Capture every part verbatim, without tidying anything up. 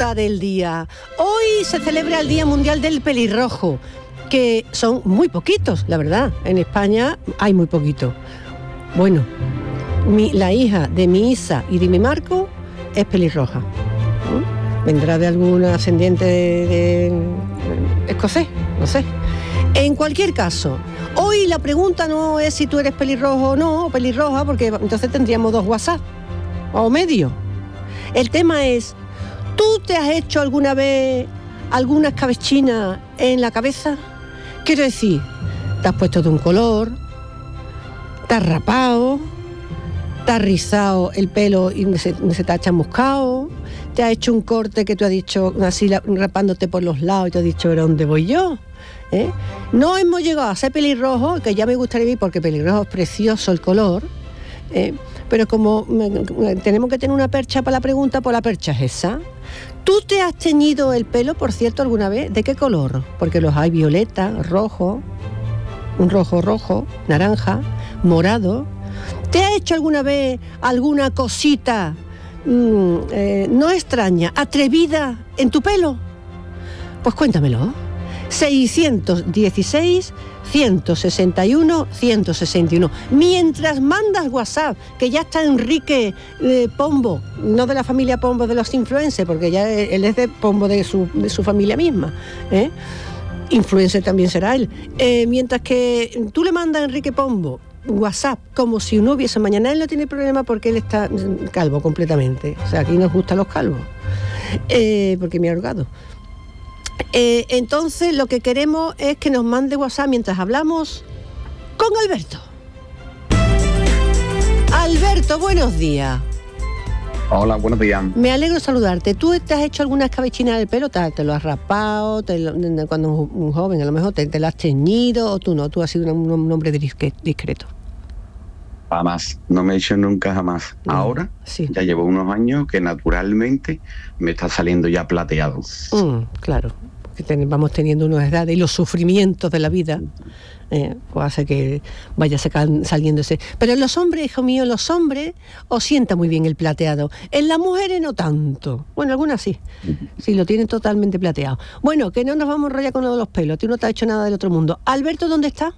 pregunta del día. Hoy se celebra el Día Mundial del Pelirrojo, que son muy poquitos, la verdad. En España hay muy poquito. Bueno, mi, la hija de mi Isa y de mi Marco es pelirroja. ¿Mm? Vendrá de algún ascendiente de, de escocés, no sé. En cualquier caso, hoy la pregunta no es si tú eres pelirrojo o no, o pelirroja, porque entonces tendríamos dos WhatsApp o medio. El tema es, ¿tú te has hecho alguna vez alguna escabechina en la cabeza? Quiero decir, te has puesto de un color, te has rapado, te has rizado el pelo y se, se te ha chamuscado, te has hecho un corte que tú has dicho, así rapándote por los lados y te has dicho, ¿pero dónde voy yo? ¿Eh? No hemos llegado a ser pelirrojo, que ya me gustaría vivir porque pelirrojo es precioso el color, ¿eh? Pero como me, tenemos que tener una percha para la pregunta, pues la percha es esa. ¿Tú te has teñido el pelo, por cierto, alguna vez? ¿De qué color? Porque los hay violeta, rojo, un rojo rojo, naranja, morado. ¿Te has hecho alguna vez alguna cosita mmm, eh, no extraña, atrevida en tu pelo? Pues cuéntamelo. seiscientos dieciséis, ciento sesenta y uno, ciento sesenta y uno. Mientras mandas WhatsApp, que ya está Enrique eh, Pombo, no de la familia Pombo de los influencers, porque ya él es de Pombo de su, de su familia misma, ¿eh? Influencer también será él. Eh, mientras que tú le mandas a Enrique Pombo WhatsApp como si no hubiese mañana, él no tiene problema porque él está calvo completamente. O sea, aquí nos gustan los calvos, eh, porque me ha ahorcado. Eh, entonces lo que queremos es que nos mande WhatsApp mientras hablamos con Alberto. Alberto, buenos días. Hola, buenos días. Me alegro de saludarte. ¿Tú te has hecho alguna escabechina del pelo? ¿Te, te lo has rapado? Te lo, cuando un, un joven a lo mejor te, te lo has teñido, o tú no, tú has sido un, un hombre discreto. Jamás, no me he hecho nunca jamás. No. Ahora sí. Ya llevo unos años que naturalmente me está saliendo ya plateado. Mm, claro, porque ten, vamos teniendo una edad y los sufrimientos de la vida eh, pues hace que vaya saliéndose. Pero en los hombres, hijo mío, los hombres os sienta muy bien el plateado. En las mujeres no tanto. Bueno, algunas sí. Sí, lo tienen totalmente plateado. Bueno, que no nos vamos a enrollar con lo de los pelos. Tú no te has hecho nada del otro mundo. Alberto, ¿dónde estás?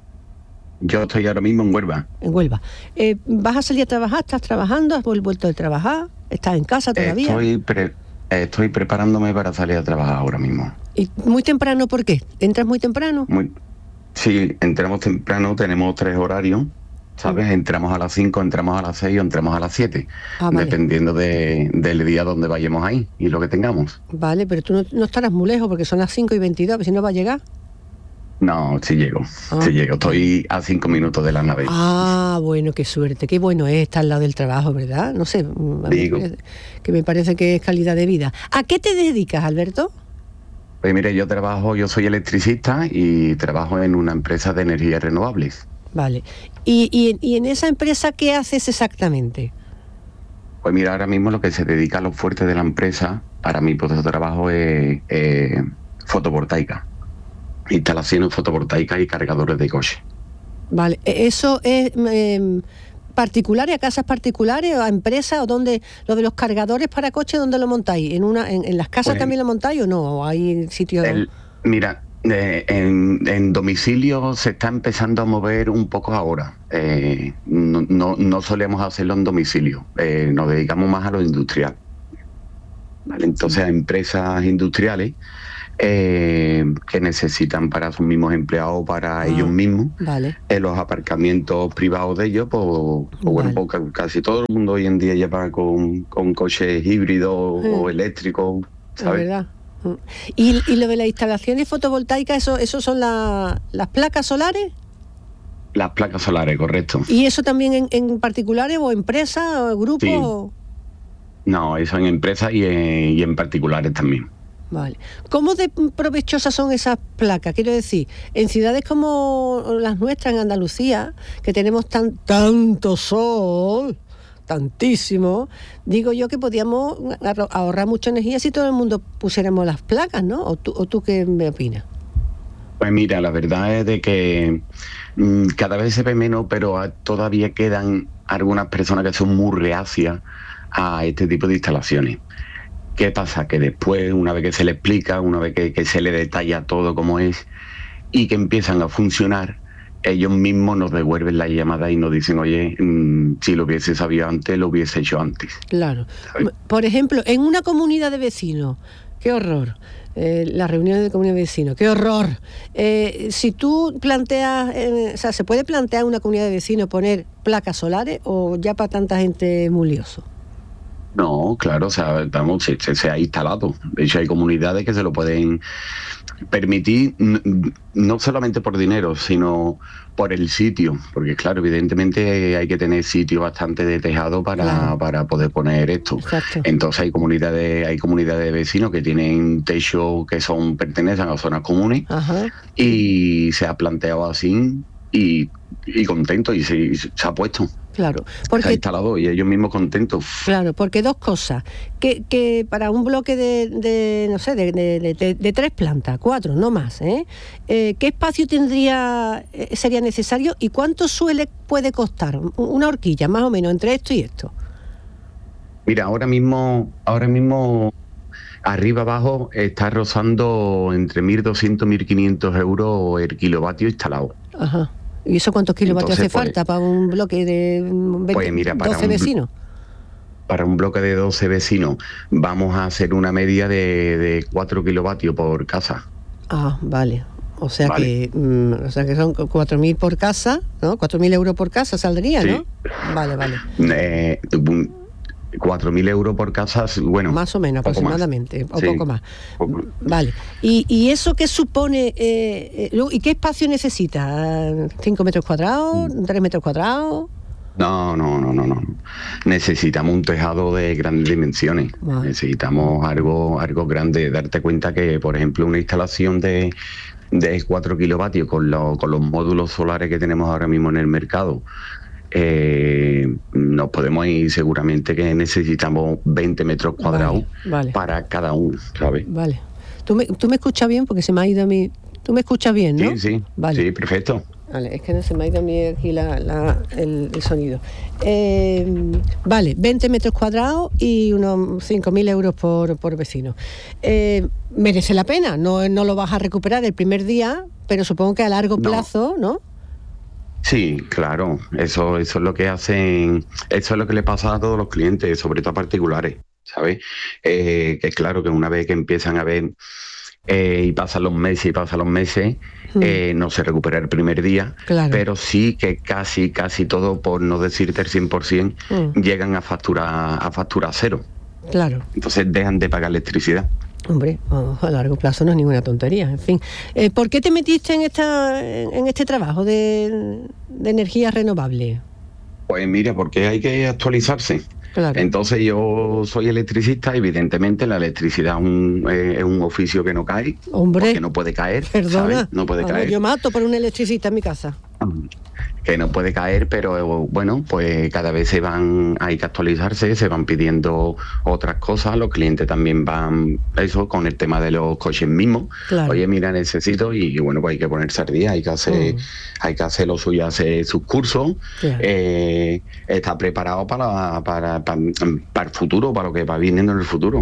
Yo estoy ahora mismo en Huelva. En Huelva. Eh, ¿Vas a salir a trabajar? ¿Estás trabajando? ¿Has vuelto de trabajar? ¿Estás en casa todavía? Estoy, pre- estoy preparándome para salir a trabajar ahora mismo. ¿Y muy temprano por qué? ¿Entras muy temprano? Muy, sí, entramos temprano, tenemos tres horarios, ¿sabes? Entramos a las cinco, entramos a las seis o entramos a las siete, ah, vale. Dependiendo de, del día donde vayamos ahí y lo que tengamos. Vale, pero tú no, no estarás muy lejos porque son las cinco y veintidós, si no va a llegar. No, sí llego, ah. sí llego. Estoy a cinco minutos de la nave. Ah, bueno, qué suerte, qué bueno es estar al lado del trabajo, ¿verdad? No sé, a Digo. Mí, que me parece que es calidad de vida. ¿A qué te dedicas, Alberto? Pues mire, yo trabajo, yo soy electricista y trabajo en una empresa de energías renovables. Vale. ¿Y, y, y en esa empresa qué haces exactamente? Pues mira, ahora mismo lo que se dedica a lo fuerte de la empresa, para mi puesto de trabajo es eh, fotovoltaica. Instalaciones fotovoltaicas y cargadores de coche. Vale, ¿eso es eh, particulares, a casas particulares o a empresas, o dónde, lo de los cargadores para coche, dónde lo montáis? ¿En una en, en las casas pues, también lo montáis o no? ¿O hay sitios...? El, mira, eh, en, en domicilio se está empezando a mover un poco ahora. Eh, no, no, no solemos hacerlo en domicilio, eh, nos dedicamos más a lo industrial. Vale, entonces a empresas industriales Eh, que necesitan para sus mismos empleados, para ah, ellos mismos, vale. En los aparcamientos privados de ellos, pues, pues vale. Bueno, pues casi todo el mundo hoy en día lleva con, con coches híbridos mm. o eléctricos, ¿sabes? Es verdad. ¿Y, y lo de las instalaciones fotovoltaicas, eso, eso son la, las placas solares? Las placas solares, correcto. ¿Y eso también en, en particulares o empresas o grupos? Sí. O... No, eso en empresas y en, y en particulares también. Vale. ¿Cómo de provechosas son esas placas? Quiero decir, en ciudades como las nuestras, en Andalucía, que tenemos tan, tanto sol, tantísimo, digo yo que podíamos ahorrar mucha energía si todo el mundo pusiéramos las placas, ¿no? ¿O tú, o tú qué me opinas? Pues mira, la verdad es de que mmm, cada vez se ve menos, pero todavía quedan algunas personas que son muy reacias a este tipo de instalaciones. ¿Qué pasa? Que después, una vez que se le explica, una vez que, que se le detalla todo como es y que empiezan a funcionar, ellos mismos nos devuelven la llamada y nos dicen, oye, mmm, si lo hubiese sabido antes, lo hubiese hecho antes. Claro. ¿Sabes? Por ejemplo, en una comunidad de vecinos, qué horror, eh, las reuniones de comunidad de vecinos, qué horror. Eh, si tú planteas, eh, o sea, ¿se puede plantear en una comunidad de vecinos poner placas solares o ya para tanta gente es muy lioso? No, claro, o sea, vamos, se, se, se ha instalado. De hecho, hay comunidades que se lo pueden permitir, no, no solamente por dinero, sino por el sitio, porque claro, evidentemente hay que tener sitio bastante de tejado para, claro. para poder poner esto. Exacto. Entonces hay comunidades, hay comunidades de vecinos que tienen techo que son pertenecen a zonas comunes. Ajá. Y se ha planteado así y, y contento y se, se ha puesto. Claro, porque se ha instalado y ellos mismos contentos. Claro, porque dos cosas, que, que para un bloque de, de no sé, de, de, de, de tres plantas, cuatro, no más, ¿eh? Eh, ¿qué espacio tendría, eh, sería necesario y cuánto suele, puede costar una horquilla, más o menos, entre esto y esto? Mira, ahora mismo, ahora mismo, arriba abajo está rozando entre mil doscientos y mil quinientos euros el kilovatio instalado. Ajá. ¿Y eso cuántos kilovatios Entonces, hace pues, falta para un bloque de veinte, pues mira, para doce un, vecinos? Para un bloque de doce vecinos vamos a hacer una media de, de cuatro kilovatios por casa. Ah, vale. O sea, vale. que mm, o sea que son cuatro mil por casa, ¿no? cuatro mil euros por casa saldría, sí. ¿no? Vale, vale. Eh, cuatro mil euros por casa, bueno. Más o menos, aproximadamente, más. o Sí. poco más. Poco. Vale. ¿Y, ¿Y eso qué supone? Eh, eh, ¿Y qué espacio necesita? ¿Cinco metros cuadrados? ¿Tres metros cuadrados? No, no, no, no, no. Necesitamos un tejado de grandes dimensiones. Vale. Necesitamos algo, algo grande. Darte cuenta que, por ejemplo, una instalación de, de cuatro kilovatios con, lo, con los módulos solares que tenemos ahora mismo en el mercado, Eh, nos podemos ir seguramente que necesitamos veinte metros cuadrados vale, vale. para cada uno, ¿sabes? Vale. ¿Tú me, tú me escuchas bien? Porque se me ha ido a mí... Tú me escuchas bien, ¿no? Sí, sí, vale. Sí, perfecto. Vale, es que no se me ha ido a mí aquí la, la, el, el sonido. Eh, vale, veinte metros cuadrados y unos cinco mil euros por, por vecino. Eh, merece la pena, no, no lo vas a recuperar el primer día, pero supongo que a largo plazo, ¿no? ¿no? Sí, claro, eso, eso es lo que hacen, eso es lo que le pasa a todos los clientes, sobre todo a particulares, ¿sabes? Eh, que claro, que una vez que empiezan a ver eh, y pasan los meses y pasan los meses, mm. eh, no se recupera el primer día, claro. Pero sí que casi, casi todo, por no decirte el cien por ciento, mm. llegan a facturar a factura cero. Claro. Entonces dejan de pagar electricidad. Hombre, oh, a largo plazo no es ninguna tontería, en fin. Eh, ¿Por qué te metiste en esta en este trabajo de, de energía renovable? Pues mira, porque hay que actualizarse. Claro. Entonces yo soy electricista, evidentemente la electricidad es un, eh, es un oficio que no cae. Hombre, porque no puede caer. Perdona, ¿sabes? No puede Hombre, caer. Yo mato por un electricista en mi casa. Que no puede caer, pero bueno, pues cada vez se van, hay que actualizarse, se van pidiendo otras cosas, los clientes también van, eso, con el tema de los coches mismos. Claro. Oye, mira, necesito, y bueno, pues hay que ponerse al día, hay que hacer, mm. hay que hacer lo suyo, hacer sus cursos, claro. eh, está preparado para, para, para, para el futuro, para lo que va viniendo en el futuro.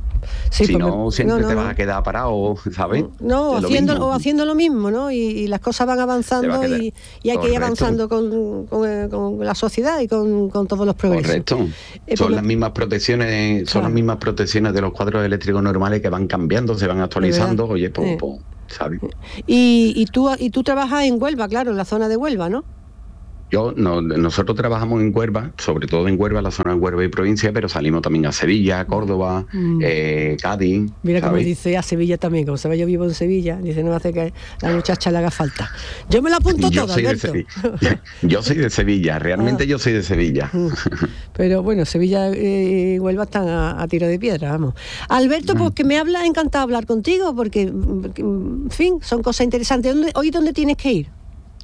Sí, si no, me... siempre no, no, te vas a quedar parado, ¿sabes? No, haciendo, o haciendo lo mismo, ¿no? Y, y las cosas van avanzando y, y hay que ir avanzando con, con, con la sociedad y con, con todos los progresos. Correcto. Eh, son las lo... mismas protecciones, son claro. las mismas protecciones de los cuadros eléctricos normales que van cambiando, se van actualizando. Oye, pues, eh. pues, ¿sabes? Y, y tú y tú trabajas en Huelva, claro, en la zona de Huelva, ¿no? Yo, no, nosotros trabajamos en Huelva, sobre todo en Huelva, la zona de Huelva y provincia, pero salimos también a Sevilla, Córdoba, mm. eh, Cádiz. Mira cómo dice a Sevilla también, como sabe yo vivo en Sevilla, dice no hace que la muchacha le haga falta. Yo me la apunto yo toda, soy Alberto. De Sevilla. Yo soy de Sevilla, realmente ah. yo soy de Sevilla. Pero bueno, Sevilla y Huelva están a, a tiro de piedra, vamos. Alberto, mm. pues que me habla, encantado hablar contigo, porque, porque, en fin, son cosas interesantes. ¿Dónde, ¿Hoy dónde tienes que ir?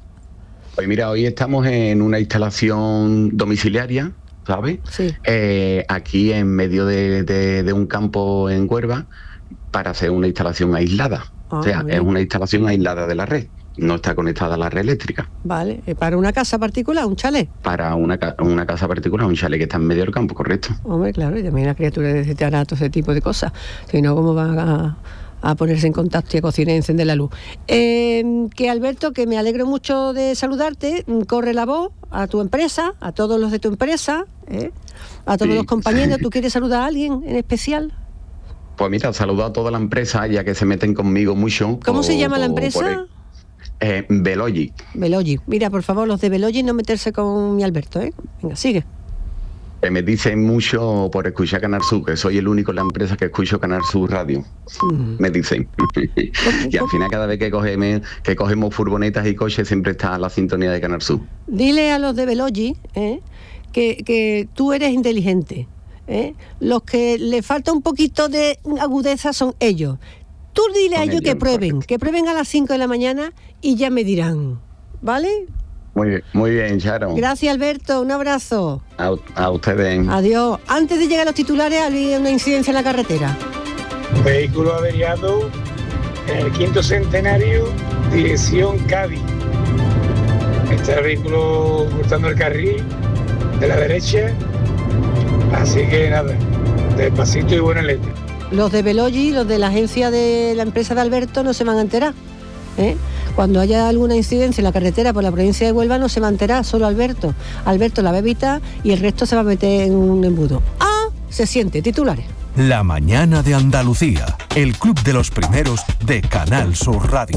Pues mira, hoy estamos en una instalación domiciliaria, ¿sabes? Sí. Eh, aquí en medio de, de, de un campo en Huelva para hacer una instalación aislada. Ah, o sea, es una instalación aislada de la red. no está conectada a la red eléctrica. Vale, ¿para una casa particular, un chalet? Para una, una casa particular, un chalet que está en medio del campo, correcto. Hombre, claro, y también las criaturas necesitarán todo ese tipo de cosas, si no, ¿cómo van a, a ponerse en contacto y a cocinar y encender la luz? Eh, que Alberto, que me alegro mucho de saludarte, corre la voz a tu empresa, a todos los de tu empresa, ¿eh? a todos sí, los compañeros. ¿Tú quieres saludar a alguien en especial? Pues mira, saludo a toda la empresa, ya que se meten conmigo mucho. ¿Cómo o, se llama la empresa? El, eh, Velogi. Velogi. Mira, por favor, los de Velogi, no meterse con mi Alberto, ¿eh? Venga, sigue. Me dicen mucho por escuchar Canal Sur, que soy el único en la empresa que escucho Canal Sur Radio. Mm. Me dicen. Y al final, cada vez que cogemos, que cogemos furgonetas y coches, siempre está la sintonía de Canal Sur. Dile a los de Velogi ¿eh? que, que tú eres inteligente. ¿eh? Los que le falta un poquito de agudeza son ellos. Tú dile a ellos que prueben, perfecto. que prueben a las cinco de la mañana y ya me dirán. ¿Vale? Muy bien, muy bien, Charo. Gracias, Alberto. Un abrazo. A, a ustedes. Adiós. Antes de llegar a los titulares, había una incidencia en la carretera. Vehículo averiado en el quinto centenario, dirección Cádiz. Está el vehículo cortando el carril de la derecha. Así que nada, despacito y buena letra. Los de Velogi, los de la agencia de la empresa de Alberto, no se van a enterar. ¿eh? Cuando haya alguna incidencia en la carretera por la provincia de Huelva no se va a enterar, solo Alberto. Alberto la va a evitar y el resto se va a meter en un embudo. ¡Ah! Se siente. Titulares. La mañana de Andalucía, el club de los primeros de Canal Sur Radio.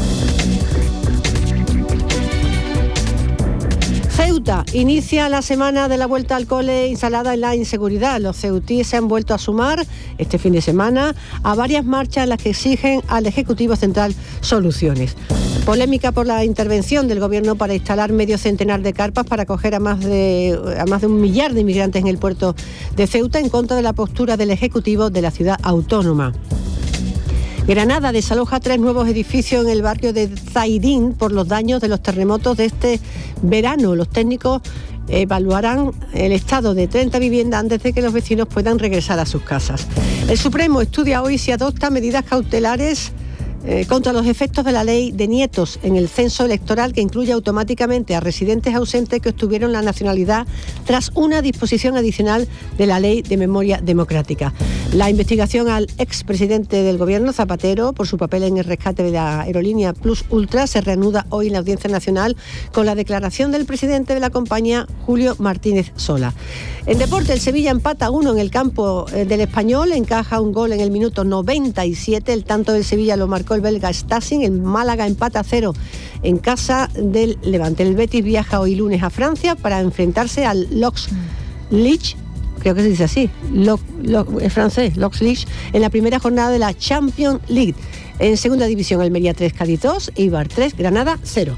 Ceuta inicia la semana de la vuelta al cole instalada en la inseguridad. Los ceutíes se han vuelto a sumar este fin de semana a varias marchas en las que exigen al Ejecutivo Central soluciones. Polémica por la intervención del Gobierno para instalar medio centenar de carpas para acoger a más de, a más de un millar de inmigrantes en el puerto de Ceuta, en contra de la postura del Ejecutivo de la ciudad autónoma. Granada desaloja tres nuevos edificios en el barrio de Zaidín por los daños de los terremotos de este verano. Los técnicos evaluarán el estado de treinta viviendas antes de que los vecinos puedan regresar a sus casas. El Supremo estudia hoy si adopta medidas cautelares Eh, contra los efectos de la ley de nietos en el censo electoral, que incluye automáticamente a residentes ausentes que obtuvieron la nacionalidad tras una disposición adicional de la Ley de Memoria Democrática. La investigación al expresidente del Gobierno, Zapatero, por su papel en el rescate de la aerolínea Plus Ultra se reanuda hoy en la Audiencia Nacional con la declaración del presidente de la compañía, Julio Martínez Sola. En deporte, el Sevilla empata uno en el campo del Español, encaja un gol en el minuto noventa y siete, el tanto del Sevilla lo marcó el belga Stassin. El Málaga empata a cero en casa del Levante. El Betis viaja hoy lunes a Francia para enfrentarse al Lox Lich, creo que se dice así, Lo, Lo, es francés, Lox Lich, en la primera jornada de la Champions League. En segunda división, Almería tres, Cádiz dos, Eibar tres, Granada cero.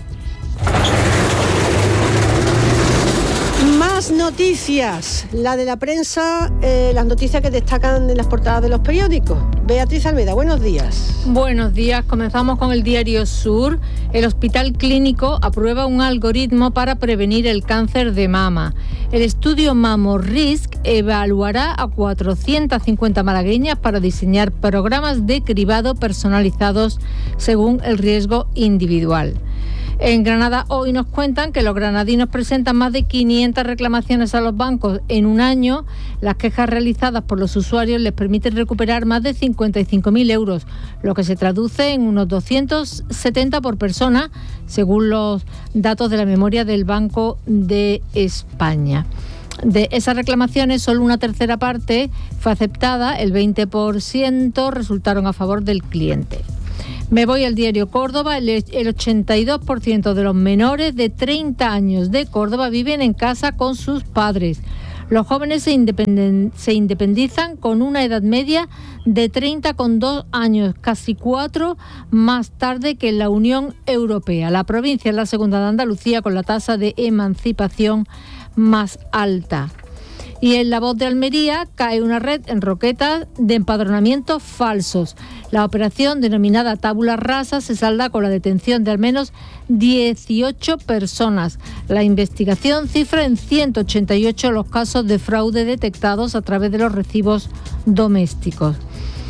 Más noticias, la de la prensa, eh, las noticias que destacan en las portadas de los periódicos. Beatriz Almeda, buenos días. Buenos días, comenzamos con el Diario Sur. El Hospital Clínico aprueba un algoritmo para prevenir el cáncer de mama. El estudio MammoRisk evaluará a cuatrocientas cincuenta malagueñas para diseñar programas de cribado personalizados según el riesgo individual. En Granada hoy nos cuentan que los granadinos presentan más de quinientas reclamaciones a los bancos en un año. Las quejas realizadas por los usuarios les permiten recuperar más de cincuenta y cinco mil euros, lo que se traduce en unos doscientos setenta por persona, según los datos de la memoria del Banco de España. De esas reclamaciones, solo una tercera parte fue aceptada, el veinte por ciento resultaron a favor del cliente. Me voy al Diario Córdoba. El, el ochenta y dos por ciento de los menores de treinta años de Córdoba viven en casa con sus padres. Los jóvenes se, independen, se independizan con una edad media de treinta coma dos años, casi cuatro más tarde que en la Unión Europea. La provincia es la segunda de Andalucía con la tasa de emancipación más alta. Y en La Voz de Almería cae una red en Roquetas de empadronamientos falsos. La operación, denominada Tabula Rasa, se salda con la detención de al menos dieciocho personas. La investigación cifra en ciento ochenta y ocho los casos de fraude detectados a través de los recibos domésticos.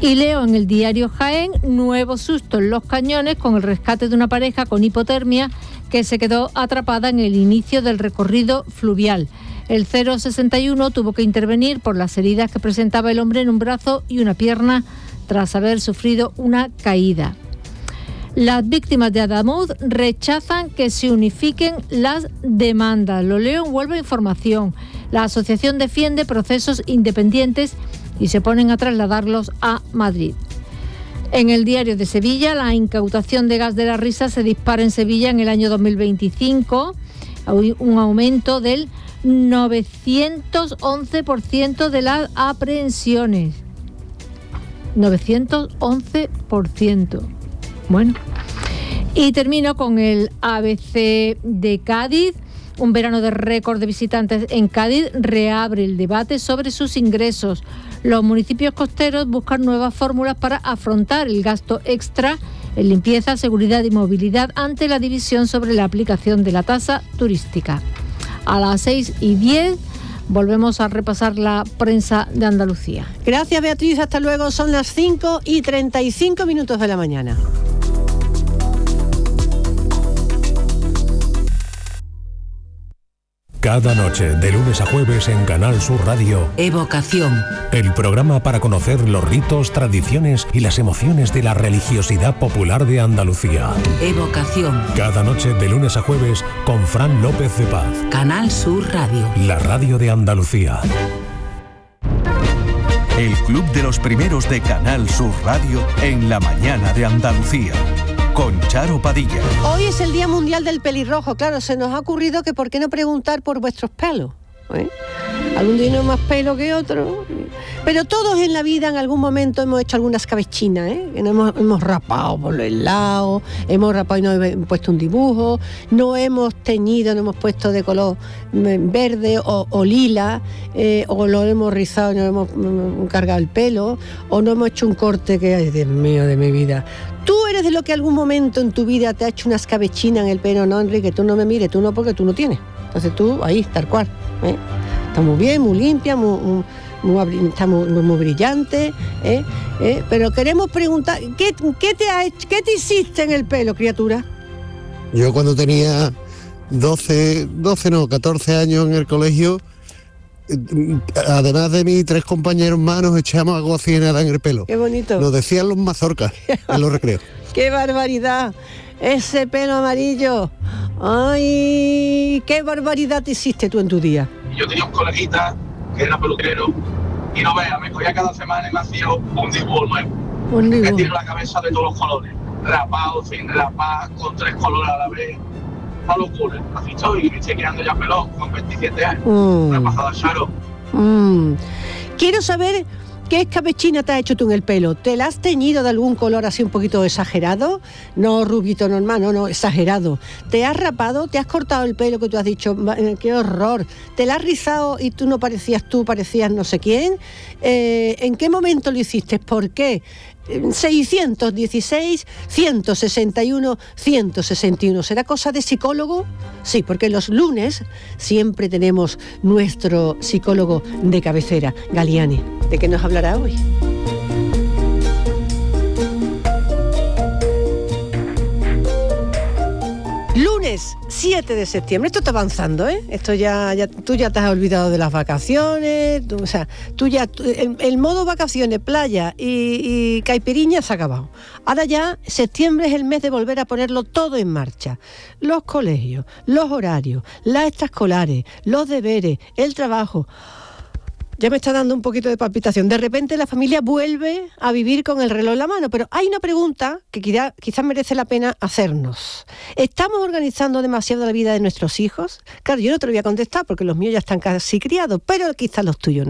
Y leo en el diario Jaén, nuevo susto en Los Cañones con el rescate de una pareja con hipotermia que se quedó atrapada en el inicio del recorrido fluvial. El cero sesenta y uno tuvo que intervenir por las heridas que presentaba el hombre en un brazo y una pierna tras haber sufrido una caída. Las víctimas de Adamuz rechazan que se unifiquen las demandas. Lo leo en Huelva Información. La asociación defiende procesos independientes y se ponen a trasladarlos a Madrid. En el diario de Sevilla, la incautación de gas de la risa se dispara en Sevilla en el año dos mil veinticinco, hay un aumento del novecientos once por ciento de las aprehensiones. novecientos once por ciento. Bueno, y termino con el A B C de Cádiz. Un verano de récord de visitantes en Cádiz reabre el debate sobre sus ingresos. Los municipios costeros buscan nuevas fórmulas para afrontar el gasto extra en limpieza, seguridad y movilidad ante la división sobre la aplicación de la tasa turística. A las seis y diez volvemos a repasar la prensa de Andalucía. Gracias, Beatriz. Hasta luego. Son las cinco y treinta y cinco minutos de la mañana. Cada noche, de lunes a jueves en Canal Sur Radio, Evocación. El programa para conocer los ritos, tradiciones y las emociones de la religiosidad popular de Andalucía. Evocación. Cada noche, de lunes a jueves, con Fran López de Paz. Canal Sur Radio. La radio de Andalucía. El Club de los Primeros de Canal Sur Radio en la mañana de Andalucía. Con Charo Padilla. Hoy es el Día Mundial del Pelirrojo. Claro, se nos ha ocurrido que por qué no preguntar por vuestros pelos, ¿eh? Algún día uno más pelo que otro. Pero todos en la vida en algún momento hemos hecho algunas cabechinas, ¿eh? Hemos, hemos rapado por los lados, hemos rapado y no hemos puesto un dibujo, no hemos teñido, no hemos puesto de color verde o, o lila, eh, o lo hemos rizado y no hemos mm, cargado el pelo, o no hemos hecho un corte que, ay, Dios mío, de mi vida. ¿Tú eres de lo que algún momento en tu vida te ha hecho unas cabechinas en el pelo? No, Enrique, tú no me mires, tú no, porque tú no tienes. Entonces tú, ahí, tal cual, ¿eh? Está muy bien, muy limpia, muy, muy, muy, está muy, muy brillante, ¿eh? ¿eh? Pero queremos preguntar, ¿qué, qué, te ha hecho, ¿qué te hiciste en el pelo, criatura? Yo cuando tenía doce, doce no, catorce años en el colegio, además de mis tres compañeros más, nos echamos agua oxigenada en el pelo. Qué bonito. Nos decían los mazorcas en los recreos. ¡Qué barbaridad! Ese pelo amarillo. ¡Ay! ¡Qué barbaridad te hiciste tú en tu día! Yo tenía un coleguita que era peluquero y no veas, me cogía cada semana y me hacía un dibujo nuevo. Un dibujo. Me tiró la cabeza de todos los colores. Rapado, sin rapar, con tres colores a la vez. Una locura. Así estoy, y me estoy quedando ya pelón con veintisiete años. Mm. Una pasada, Charo. Mm. Quiero saber qué escabechina te has hecho tú en el pelo. ¿Te la has teñido de algún color así un poquito exagerado? No rubito normal, no, no, exagerado. ¿Te has rapado? ¿Te has cortado el pelo que tú has dicho? ¡Qué horror! ¿Te la has rizado y tú no parecías tú, parecías no sé quién? Eh, ¿En qué momento lo hiciste? ¿Por qué? seiscientos dieciséis, ciento sesenta y uno, ciento sesenta y uno. ¿Será cosa de psicólogo? Sí, porque los lunes siempre tenemos nuestro psicólogo de cabecera, Galiani. ¿De qué nos hablará hoy? Lunes siete de septiembre. Esto está avanzando, ¿eh? Esto ya, ya tú ya te has olvidado de las vacaciones. Tú, o sea, tú ya el, el modo vacaciones, playa y, y caipiriña se ha acabado. Ahora ya septiembre es el mes de volver a ponerlo todo en marcha. Los colegios, los horarios, las extraescolares, los deberes, el trabajo. Ya me está dando un poquito de palpitación. De repente la familia vuelve a vivir con el reloj en la mano, pero hay una pregunta que quizás quizá merece la pena hacernos. ¿Estamos organizando demasiado la vida de nuestros hijos? Claro, yo no te lo voy a contestar porque los míos ya están casi criados, pero quizás los tuyos no.